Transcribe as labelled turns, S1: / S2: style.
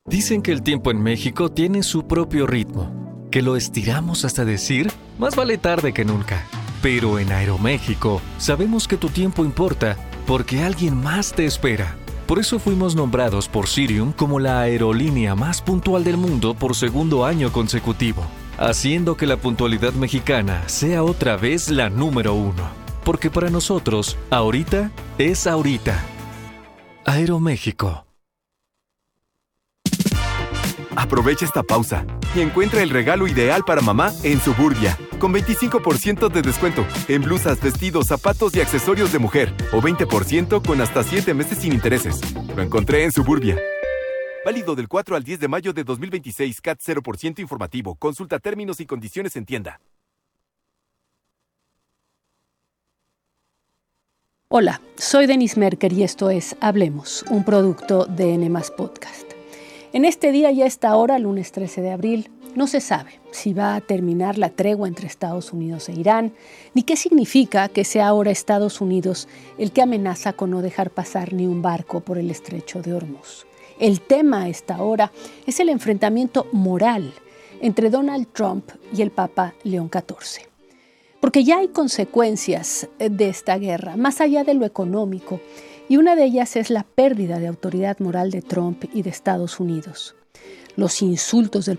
S1: Dicen que el tiempo en México tiene su propio ritmo, que lo estiramos hasta decir, más vale tarde que nunca. Pero en Aeroméxico sabemos que tu tiempo importa porque alguien más te espera. Por eso fuimos nombrados por Cirium como la aerolínea más puntual del mundo por segundo año consecutivo, haciendo que la puntualidad mexicana sea otra vez la número 1. Porque para nosotros, ahorita es ahorita. Aeroméxico.
S2: Aprovecha esta pausa y encuentra el regalo ideal para mamá en Suburbia, con 25% de descuento en blusas, vestidos, zapatos y accesorios de mujer, o 20% con hasta 7 meses sin intereses. Lo encontré en Suburbia. Válido del 4 al 10 de mayo de 2026, CAT 0% informativo. Consulta términos y condiciones en tienda.
S3: Hola, soy Denise Merker y esto es Hablemos, un producto de N+ Podcast. En este día y a esta hora, lunes 13 de abril, no se sabe si va a terminar la tregua entre Estados Unidos e Irán, ni qué significa que sea ahora Estados Unidos el que amenaza con no dejar pasar ni un barco por el estrecho de Hormuz. El tema a esta hora es el enfrentamiento moral entre Donald Trump y el Papa León XIV. Porque ya hay consecuencias de esta guerra, más allá de lo económico, y una de ellas es la pérdida de autoridad moral de Trump y de Estados Unidos. Los insultos del